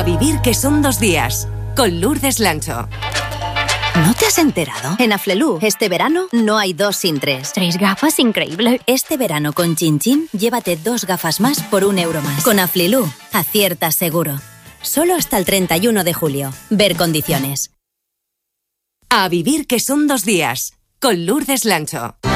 A vivir que son 2 días, con Lourdes Lancho. ¿No te has enterado? En Aflelu, este verano no hay 2 sin 3. 3 gafas, increíble. Este verano con Chin Chin, llévate 2 gafas más por €1 más. Con Aflelu, aciertas seguro. Solo hasta el 31 de julio. Ver condiciones. A vivir que son 2 días, con Lourdes Lancho.